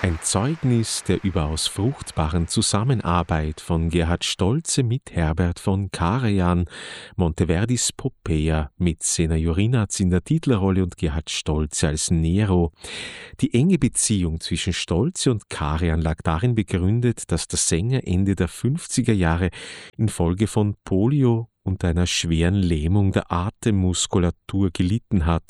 Ein Zeugnis der überaus fruchtbaren Zusammenarbeit von Gerhard Stoltze mit Herbert von Karajan, Monteverdis Popea mit Sena Jorinatz in der Titelrolle und Gerhard Stoltze als Nero. Die enge Beziehung zwischen Stoltze und Karajan lag darin begründet, dass der Sänger Ende der 50er Jahre infolge von Polio unter einer schweren Lähmung der Atemmuskulatur gelitten hat.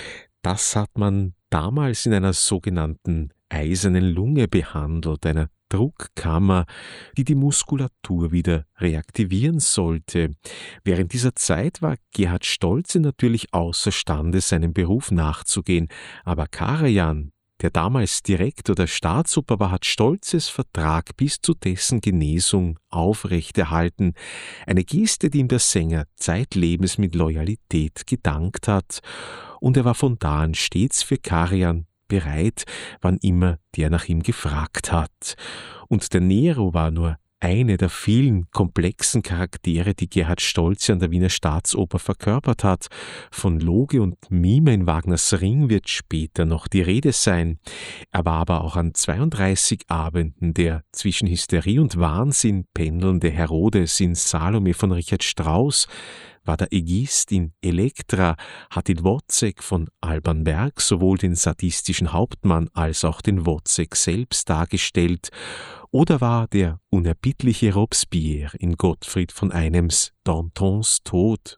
Das hat man damals in einer sogenannten eisernen Lunge behandelt, einer Druckkammer, die die Muskulatur wieder reaktivieren sollte. Während dieser Zeit war Gerhard Stoltze natürlich außerstande, seinem Beruf nachzugehen, aber Karajan, der damals Direktor der Staatsoper war, hat Stoltzes Vertrag bis zu dessen Genesung aufrechterhalten. Eine Geste, die ihm der Sänger zeitlebens mit Loyalität gedankt hat. Und er war von da an stets für Karajan bereit, wann immer der nach ihm gefragt hat. Und der Nero war nur eine der vielen komplexen Charaktere, die Gerhard Stoltze an der Wiener Staatsoper verkörpert hat. Von Loge und Mime in Wagners Ring wird später noch die Rede sein. Er war aber auch an 32 Abenden der zwischen Hysterie und Wahnsinn pendelnde Herodes in Salome von Richard Strauss, war der Aegist in Elektra, hat in Wozzeck von Alban Berg sowohl den sadistischen Hauptmann als auch den Wozzeck selbst dargestellt, oder war der unerbittliche Robespierre in Gottfried von Einems Dantons Tod.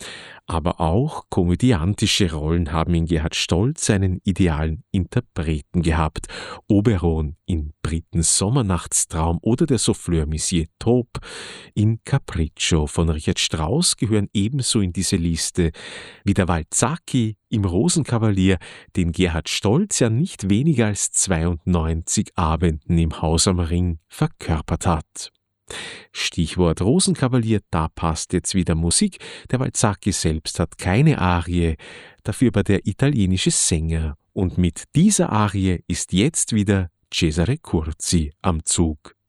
Aber auch komödiantische Rollen haben in Gerhard Stoltze einen idealen Interpreten gehabt. Oberon in Brittens Sommernachtstraum oder der Souffleur Monsieur Taube in Capriccio von Richard Strauss gehören ebenso in diese Liste wie der Valzacchi im Rosenkavalier, den Gerhard Stoltze an nicht weniger als 92 Abenden im Haus am Ring verkörpert hat. Stichwort Rosenkavalier, da passt jetzt wieder Musik. Der Valzacchi selbst hat keine Arie, dafür aber der italienische Sänger. Und mit dieser Arie ist jetzt wieder Cesare Curzi am Zug.